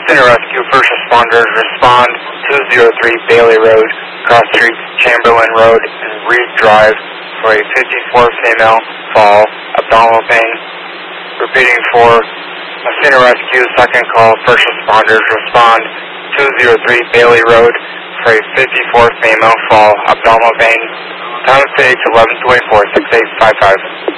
Center Rescue first responders respond 203 Bailey Road, Cross Street, Chamberlain Road, and Reed Drive for a 54 female fall, abdominal pain. Repeating for Center Rescue second call, first responders respond 203 Bailey Road for a 54 female fall, abdominal pain. Time of page 1124, 6855.